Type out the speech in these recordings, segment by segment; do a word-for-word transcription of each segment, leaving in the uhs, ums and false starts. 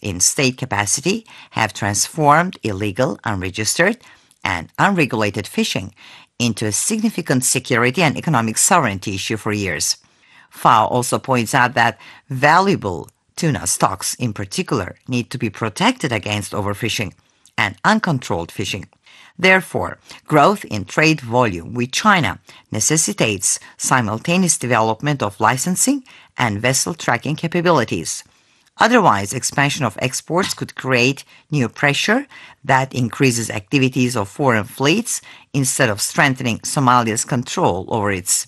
in state capacity have transformed illegal, unregistered, and unregulated fishing into a significant security and economic sovereignty issue for years. F A O also points out that valuable tuna stocks in particular need to be protected against overfishing and uncontrolled fishing. Therefore, growth in trade volume with China necessitates simultaneous development of licensing and vessel tracking capabilities. Otherwise, expansion of exports could create new pressure that increases activities of foreign fleets instead of strengthening Somalia's control over its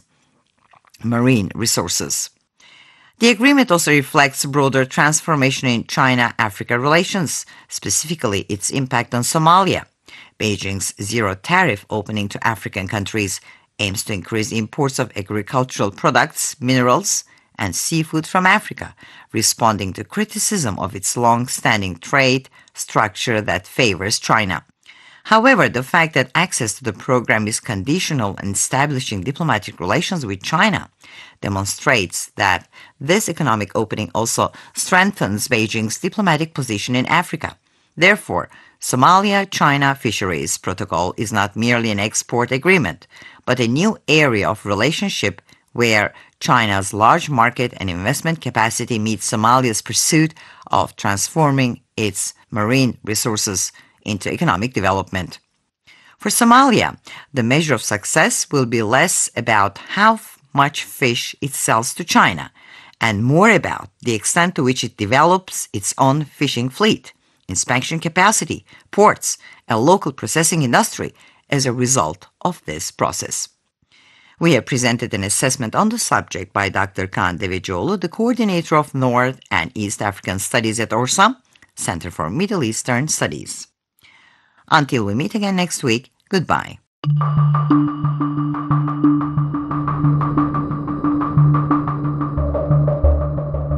marine resources. The agreement also reflects broader transformation in China-Africa relations, specifically its impact on Somalia. Beijing's zero-tariff opening to African countries aims to increase imports of agricultural products, minerals, and seafood from Africa, responding to criticism of its long-standing trade structure that favors China. However, the fact that access to the program is conditional on establishing diplomatic relations with China demonstrates that this economic opening also strengthens Beijing's diplomatic position in Africa. Therefore, Somalia-China Fisheries Protocol is not merely an export agreement, but a new area of relationship where China's large market and investment capacity meets Somalia's pursuit of transforming its marine resources into economic development. For Somalia, the measure of success will be less about how much fish it sells to China and more about the extent to which it develops its own fishing fleet, inspection capacity, ports, and local processing industry as a result of this process. We have presented an assessment on the subject by Doctor Kaan Devecioğlu, the coordinator of North and East African Studies at ORSAM, Center for Middle Eastern Studies. Until we meet again next week, goodbye.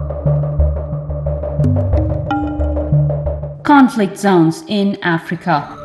Conflict zones in Africa.